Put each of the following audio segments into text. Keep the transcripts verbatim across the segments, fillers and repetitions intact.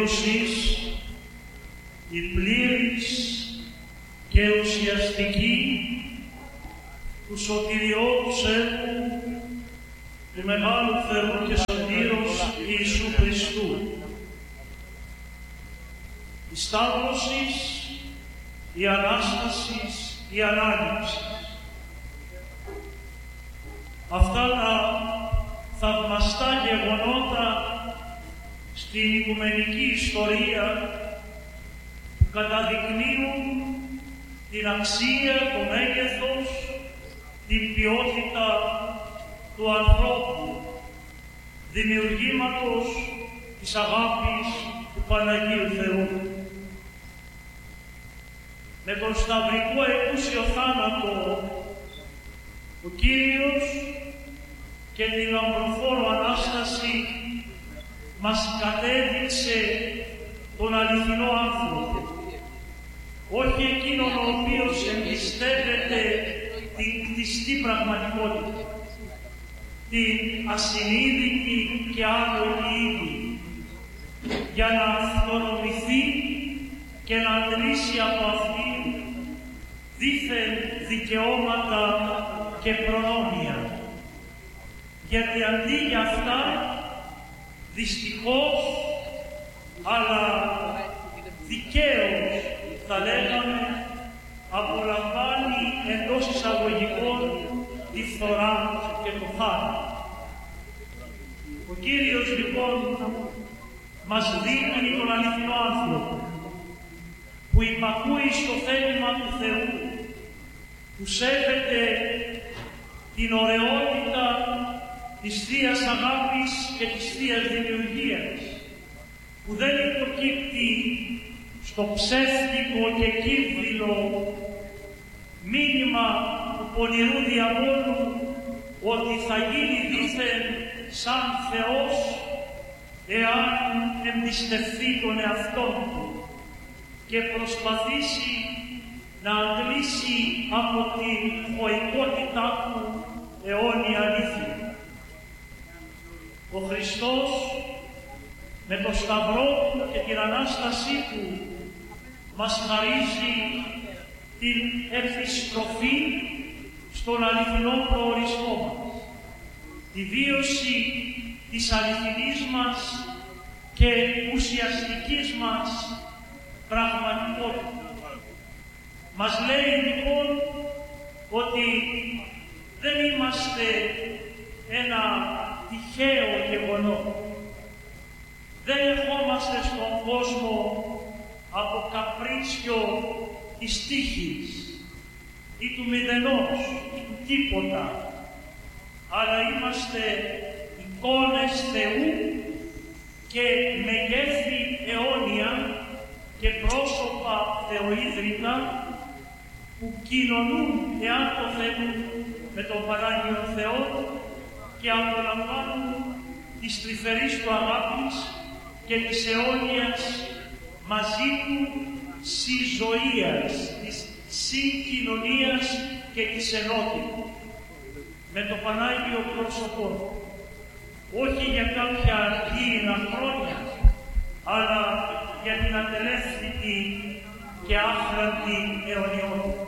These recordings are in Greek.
εσείς η πλήρης και ουσιαστική του σωτηριώδους έργου του Μεγάλου Θεού και Σωτήρος Ιησού Χριστού. Η Σταύρωσης, η Ανάστασης, η Ανάληψη. Αυτά τα θαυμαστά γεγονότα στην οικουμενική ιστορία που καταδεικνύουν την αξία, το μέγεθος, την ποιότητα του ανθρώπου, δημιουργήματος της αγάπης του Παναγίου Θεού. Με τον σταυρικό εκούσιο θάνατο, ο Κύριος και την αμβροφόρο Ανάσταση μας κατέδειξε τον αληθινό άνθρωπο, όχι εκείνον ο οποίος εμπιστεύεται την κτιστή πραγματικότητα, την ασυνείδητη και άλογη είδη, για να αυτονομηθεί και να αντλήσει από αυτή δήθεν δικαιώματα και προνόμια. Γιατί αντί για αυτά, δυστυχώς, αλλά δικαίως θα λέγαμε, απολαμβάνει εντός εισαγωγικών τη φθορά και το θάνατο. Ο Κύριος λοιπόν μας δείχνει τον αληθινό άνθρωπο που υπακούει στο θέλημα του Θεού, που σέβεται την ωραιότητα της Θείας Αγάπης και της Θείας Δημιουργίας, που δεν υποκύπτει στο ψεύτικο και κύβδηλο μήνυμα του πονηρού διαβόλου ότι θα γίνει δήθεν σαν Θεός εάν εμπιστευτεί τον εαυτό του και προσπαθήσει να αντλήσει από την γοητικότητά του αιώνια αλήθεια. Ο Χριστός με το Σταυρό του και την Ανάστασή του μας χαρίζει την επιστροφή στον αληθινό προορισμό μας, τη βίωση της αληθινής μας και ουσιαστικής μας πραγματικότητα. Μας λέει λοιπόν ότι δεν είμαστε ένα τυχαίο γεγονός. Δεν ερχόμαστε στον κόσμο από καπρίσιο της τύχης ή του μηδενός ή του τίποτα, αλλά είμαστε εικόνες Θεού και μεγέθη αιώνια και πρόσωπα θεοίδρυτα που κοινωνούν, εάν το θέλουν, με τον Πανάγιο Θεό και απολαμβάνουν της τρυφερής του αγάπης και της αιώνιας μαζί του συζωίας, της συγκοινωνίας και της ενότητας με το Πανάγιο πρόσωπό, όχι για κάποια αργήρινα χρόνια, αλλά για την ατελεύθητη και άχραντη αιωνιότητα.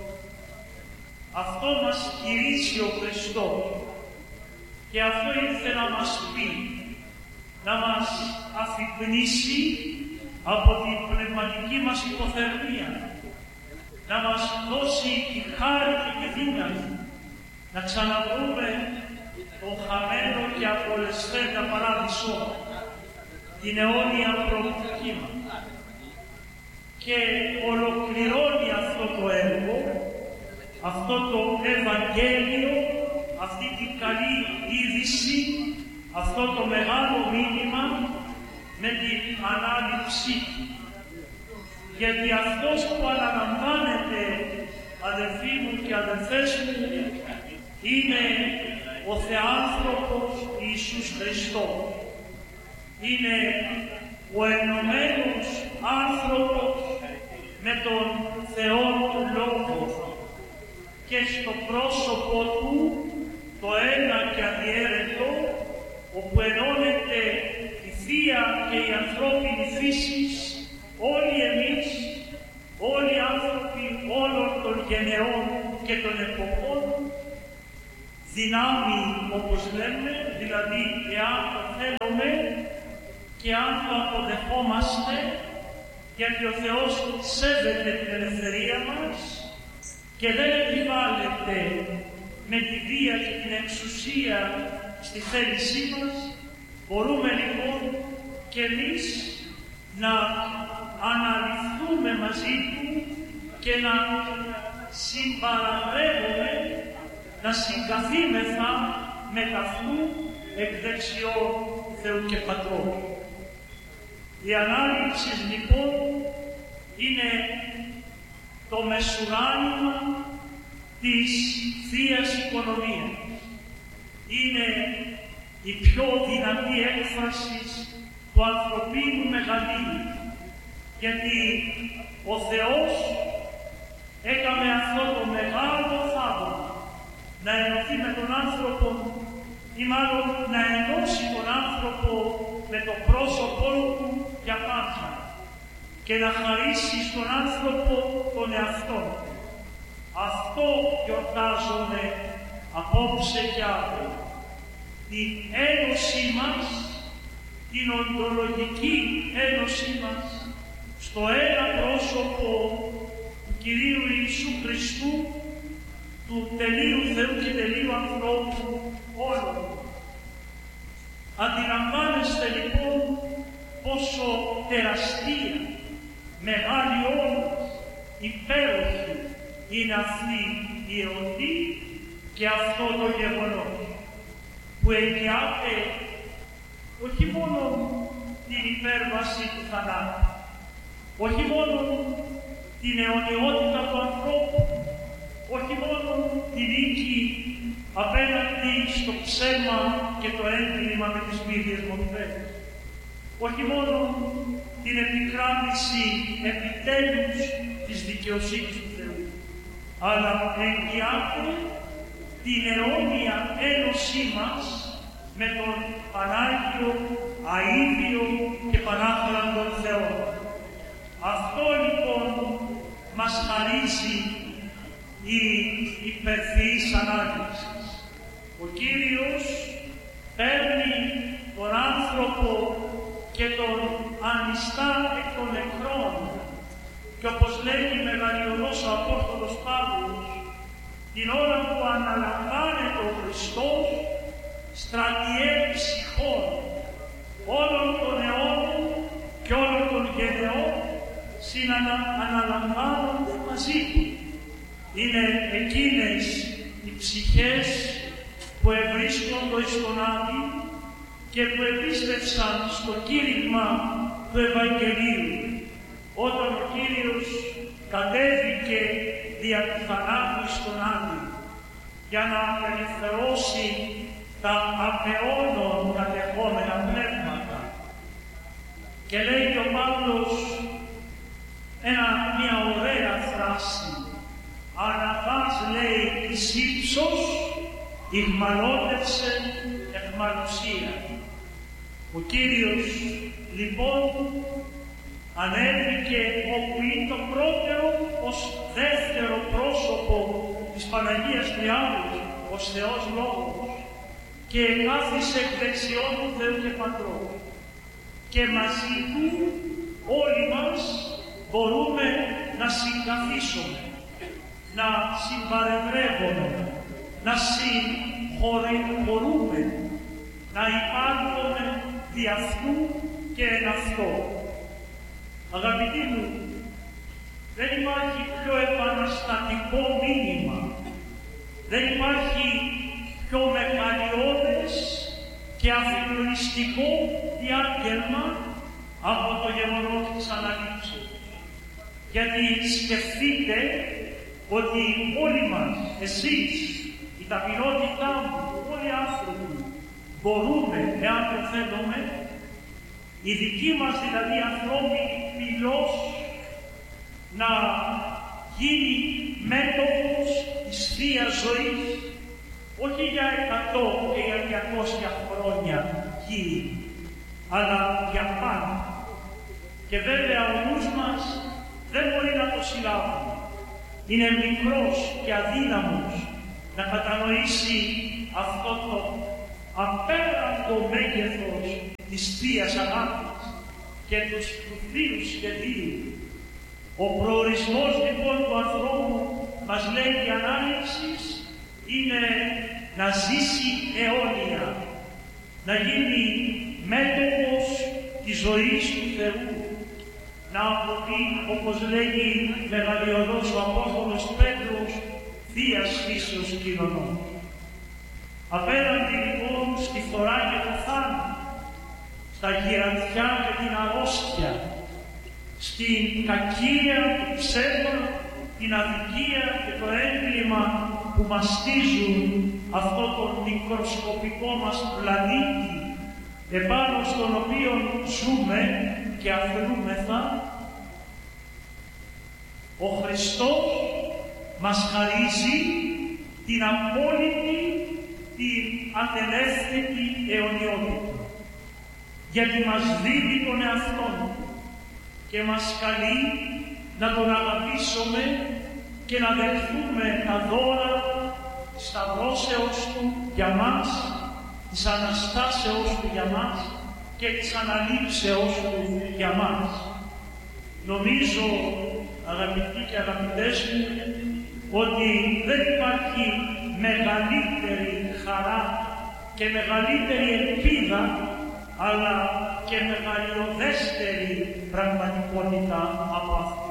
Αυτό μας κηρύσσει ο Χριστός και αυτό ήρθε να μας πει, να μας αφυπνήσει από την πνευματική μας υποθερμία, να μας δώσει τη χάρη και τη δύναμη να ξαναβρούμε τον χαμένο και απολεσθέντα παράδεισό, την αιώνια προοπτική μας. Και ολοκληρώνει αυτό το έργο, αυτό το Ευαγγέλιο, αυτή την καλή είδηση, αυτό το μεγάλο μήνυμα με την ανάληψή του. Γιατί αυτός που αναλαμβάνεται, αδελφοί μου και αδελφές μου, είναι ο Θεάνθρωπος Ιησούς Χριστός. Είναι ο ενωμένος άνθρωπος με τον Θεό Λόγο και στο πρόσωπο του το ένα και αδιέρετο, όπου ενώνεται η θεία και η ανθρώπινη φύση, όλοι εμείς, όλοι οι άνθρωποι όλων των γενεών και των εποχών, δυνάμει, όπως λέμε, δηλαδή εάν το θέλουμε και αν το αποδεχόμαστε, γιατί ο Θεός σέβεται την ελευθερία μας και δεν επιβάλλεται με τη βία και την εξουσία στη θέλησή μας, μπορούμε λοιπόν και εμείς να αναλυθούμε μαζί Του και να συμπαραγρεύουμε, να συγκαθήμεθα με ταυτού εκ δεξιών Θεού και Πατρός. Η ανάληψη λοιπόν είναι το μεσουράνημα της Θείας Οικονομίας. Είναι η πιο δυνατή έκφραση του ανθρωπίνου μεγαλείου, γιατί ο Θεός έκαμε αυτό το μεγάλο θαύμα να ενωθεί με τον άνθρωπο ή μάλλον να ενώσει τον άνθρωπο με το πρόσωπό του για πάντα και να χαρίσει στον άνθρωπο τον εαυτό. Αυτό γιορτάζουμε απόψε και αύριο. Την ένωσή μας, την οντολογική ένωσή μας στο ένα πρόσωπο του Κυρίου Ιησού Χριστού, του τελείου Θεού και τελείου ανθρώπου όλων. Αντιλαμβάνεστε λοιπόν πόσο τεραστία, μεγάλη όλος, υπέροχη είναι αυτή η εορτή και αυτό το γεγονός που εγγυάται όχι μόνο την υπέρβαση του θανάτου, όχι μόνο την αιωνιότητα του ανθρώπου, όχι μόνο την νίκη απέναντι στο ψέμα και το έγκλημα με τις μύριες μορφές, όχι μόνο την επικράτηση επιτέλους της δικαιοσύνης του Θεού, αλλά εγγυάται την αιώνια ένωσή μας με τον Πανάγιο, αίδιο και Πανάχραντον Θεό. Αυτό λοιπόν μας χαρίζει η υπερθυής ανάληψη. Ο Κύριος παίρνει τον άνθρωπο και τον ανιστά εκ των νεκρών και όπως λέγει μεγαλειωδός ο Απόστολος Παύλος, την ώρα που αναλαμβάνεται ο Χριστός στρατιέ ψυχών όλων των αιώνων και όλων των γενεών συναναλαμβάνονται μαζί Του. Είναι εκείνες οι ψυχές που ευρίσκονται εις τον Άδη και που επίστευσαν στο κήρυγμα του Ευαγγελίου, όταν ο Κύριος κατέβηκε δια του θανάτου στον Άδη για να απελευθερώσει τα απαιώνων κατεχόμενα πνεύματα. Και λέει ο Παύλος ένα, μια ωραία φράση, «Αναβάς, λέει, εις ύψος, ηγμαλώτευσε εχμαλωσία». Ο Κύριος, λοιπόν, ανέβηκε όπου είναι το πρώτερο ως δεύτερο πρόσωπο της Παναγίας Τριάδος, ως Θεός Λόγος, και κάθισε εκ δεξιών του Θεού και Πατρός. Και μαζί Του όλοι μας μπορούμε να συγκαθίσουμε, να συμπαρευρεύουμε, να συγχωρούμε, να υπάρχουμε δι' αυτού και εν αυτό. Αγαπητοί μου, δεν υπάρχει πιο επαναστατικό μήνυμα, δεν υπάρχει πιο μεγαλειώδες και αφιερωιστικό διάγγελμα από το γεγονός της αναλήψεως. Γιατί σκεφτείτε ότι όλοι μας, εσείς, η ταπεινότητά μου, όλοι οι άνθρωποι, μπορούμε, εάν το θέλουμε, η δική μας δηλαδή ανθρώπινη πυλός να γίνει μέτωπος της Θείας Ζωής, όχι για εκατό και για διακόσια χρόνια γη, αλλά για πάντα. Και βέβαια ο νους μας δεν μπορεί να το συλλάβει. Είναι μικρός και αδύναμος να κατανοήσει αυτό το απέραντο μέγεθος της Θείας Αγάπης και τους του Θείου σχεδίου. Ο προορισμός λοιπόν του ανθρώπου, μας λέει η ανάληψη, είναι να ζήσει αιώνια, να γίνει μέτωπος της ζωής του Θεού, να αποβεί, όπως λέγει μεγαλειωδός ο Απόστολος Πέτρος, θείας φύσεως κοινωνών. Απέναντι λοιπόν στη φθορά και το θάνατο, στα γυραντιά και την αρρώστια, στην κακία, το ψέμα, την αδικία και το έγκλημα που μαστίζουν αυτό το μικροσκοπικό μας πλανήτη, επάνω στον οποίο ζούμε και αφαιρούμεθα, ο Χριστός μας χαρίζει την απόλυτη, την ατελεύθερη αιωνιότητα, γιατί μας δίδει τον εαυτόν και μας καλεί να τον αγαπήσουμε και να δεχθούμε τα δώρα της σταυρώσεως του για μας, της Αναστάσεως του για μας και της Αναλήψεως του για μας. Νομίζω, αγαπητοί και αγαπητές μου, ότι δεν υπάρχει μεγαλύτερη χαρά και μεγαλύτερη ελπίδα, αλλά και μεγαλειωδέστερη πραγματικότητα από αυτή.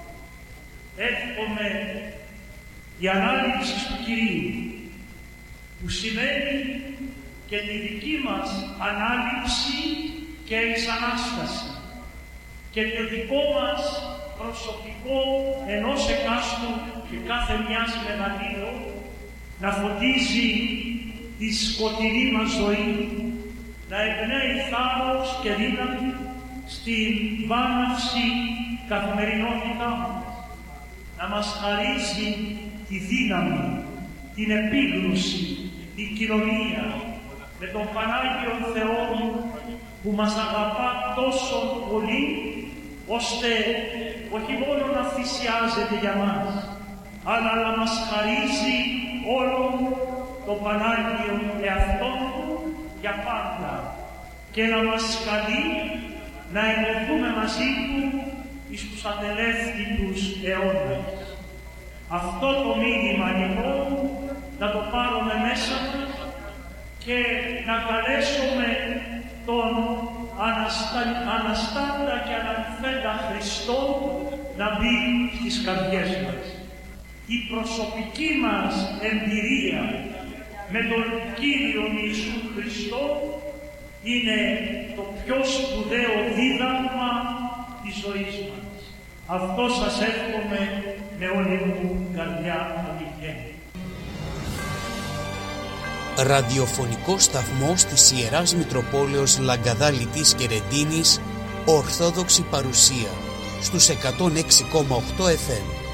Εύχομαι η ανάληψη του Κυρίου, που σημαίνει και τη δική μας ανάληψη και εξανάσταση και το δικό μας προσωπικό ενός εκάστου και κάθε μιας μεγαλύτερο να φωτίζει τη σκοτεινή μας ζωή, να εμπνέει θάρρος και δύναμη στην βάναυση καθημερινότητά μας, να μας χαρίζει τη δύναμη, την επίγνωση, την κοινωνία με τον Πανάγιο Θεό που μας αγαπά τόσο πολύ, ώστε όχι μόνο να θυσιάζεται για μας, αλλά να μας χαρίζει όλο το Πανάγιο εαυτόν του για πάντα και να μας καλεί να ενωθούμε μαζί του εις τους ατελεύθερους αιώνες. Αυτό το μήνυμα λοιπόν να το πάρουμε μέσα μας και να καλέσουμε τον αναστα... αναστάντα και αναλυθέντα Χριστό να μπει στις καρδιές μας. Η προσωπική μας εμπειρία με τον Κύριο Ιησού Χριστό είναι το πιο σπουδαίο δίδαγμα της ζωής μας. Αυτό σας εύχομαι με όλη μου καρδιά αληθινή. Ραδιοφωνικό σταθμός της Ιεράς Μητροπόλεως Λαγκαδά-Λιτής και Ρεντίνης, Ορθόδοξη παρουσία στους εκατόν έξι κόμμα οκτώ εφ εμ.